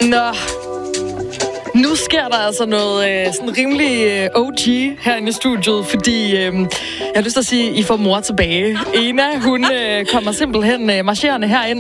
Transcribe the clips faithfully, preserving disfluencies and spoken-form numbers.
Nå, nu sker der altså noget øh, sådan rimelig øh, O G herinde i studiet, fordi øh, jeg har lyst til at sige, I får mor tilbage. Ena, hun øh, kommer simpelthen øh, marcherende herind.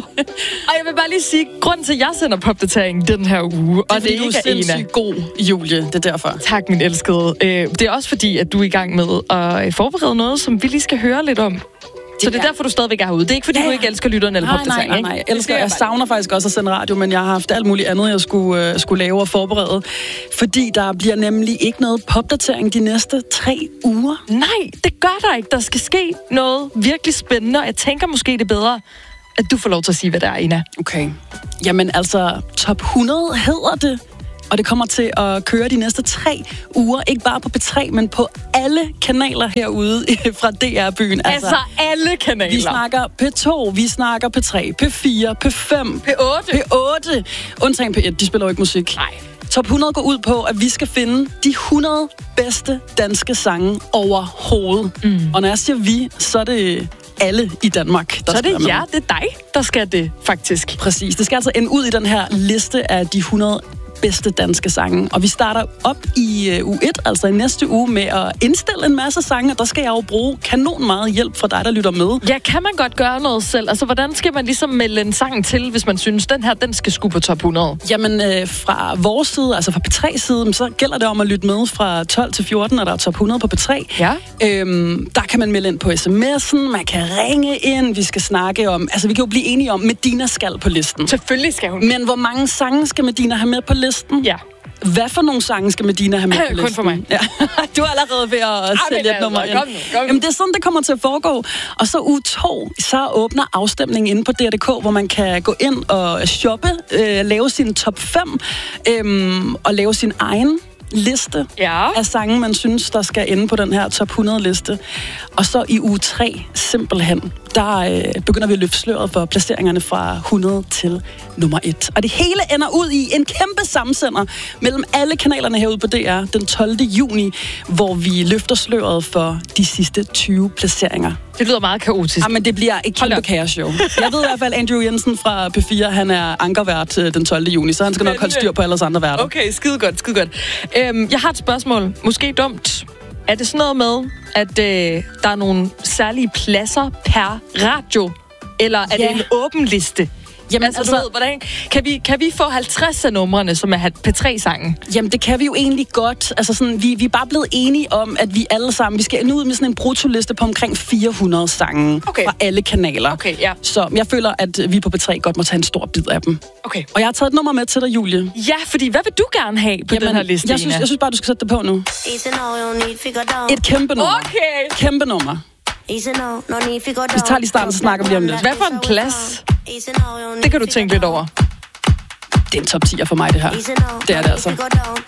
Og jeg vil bare lige sige, grunden til, at jeg sender popdatering den her uge, og det er ikke du er sindssygt god, Julie. Det er derfor. Tak, min elskede. Øh, det er også fordi, at du er i gang med at forberede noget, som vi lige skal høre lidt om. Så det er derfor, du stadigvæk er herude. Det er ikke, fordi ja, ja. du ikke elsker lytteren eller popdatering, ikke? Nej, nej, nej. Jeg, elsker, jeg savner faktisk også at sende radio, men jeg har haft alt muligt andet, jeg skulle, uh, skulle lave og forberede. Fordi der bliver nemlig ikke noget popdatering de næste tre uger. Nej, det gør der ikke. Der skal ske noget virkelig spændende, og jeg tænker måske det er bedre, at du får lov til at sige, hvad det er, Ina. Okay. Jamen altså, top hundrede hedder det. Og det kommer til at køre de næste tre uger, ikke bare på P tre, men på alle kanaler herude fra D R-byen. Altså, altså alle kanaler. Vi snakker P to, vi snakker P tre, P fire, P fem, P otte. P otte. Undtagen P et, de spiller jo ikke musik. Nej. Top hundrede går ud på, at vi skal finde de hundrede bedste danske sange overhovedet. Mm. Og når jeg siger vi, så er det alle i Danmark, der så er det skal jer, det er dig, der skal det, faktisk. Præcis. Det skal altså ende ud i den her liste af de hundrede bedste danske sange. Og vi starter op i uh, uge et, altså i næste uge, med at indstille en masse sange, og der skal jeg jo bruge kanon meget hjælp fra dig, der lytter med. Ja, kan man godt gøre noget selv? Altså, hvordan skal man ligesom melde en sang til, hvis man synes, den her, den skal sgu på top hundrede? Jamen, øh, fra vores side, altså fra P tre-siden, så gælder det om at lytte med fra tolv til fjorten, når der er top hundrede på P tre. Ja. Øhm, der kan man melde ind på sms'en, man kan ringe ind, vi skal snakke om, altså vi kan jo blive enige om, Medina skal på listen. Selvfølgelig skal hun. Men hvor mange sange skal Medina have med på listen? Ja. Hvad for nogle sange skal Medina have med på listen? Kun for mig. Ja. Du er allerede ved at ah, sælge et nummer ind. Kom nu, kom nu. Jamen, det er sådan, det kommer til at foregå. Og så uge to, så åbner afstemningen inde på D R punktum d k, hvor man kan gå ind og shoppe, øh, lave sin top fem, øh, og lave sin egen liste ja. af sange, man synes, der skal ende på den her top hundrede-liste. Og så i uge tre, simpelthen, der øh, begynder vi at løfte sløret for placeringerne fra hundrede til nummer et. Og det hele ender ud i en kæmpe samsender mellem alle kanalerne herude på D R den tolvte juni, hvor vi løfter sløret for de sidste tyve placeringer. Det lyder meget kaotisk. Ja, men det bliver et kæmpe kaosshow. Jeg ved i hvert fald, Andrew Jensen fra P fire, han er ankervært den tolvte juni, så han skal nok holde styr på alle os andre værter. Okay, skide godt, skide godt. Øhm, jeg har et spørgsmål. Måske dumt. Er det sådan noget med, at øh, der er nogle særlige pladser per radio? Eller er ja. det en åben liste? Jamen, altså, altså, du ved, hvordan, kan, vi, kan vi få halvtreds af numrene, som er P tre-sangen? Jamen, det kan vi jo egentlig godt. Altså, sådan, vi, vi er bare blevet enige om, at vi alle sammen, vi skal ende ud med sådan en brutoliste på omkring fire hundrede sange okay. fra alle kanaler. Okay, ja. Så jeg føler, at vi på P tre godt må tage en stor bid af dem. Okay. Og jeg har taget et nummer med til dig, Julie. Ja, fordi hvad vil du gerne have på Jamen, den her liste, jeg synes, jeg synes bare, du skal sætte det på nu. Et kæmpe nummer. Okay. Kæmpe nummer. Vi tager lige starten, så snakker vi om det. Hvad for en plads? Det kan du tænke lidt over. Det er en top tier for mig, det her. Det er det altså.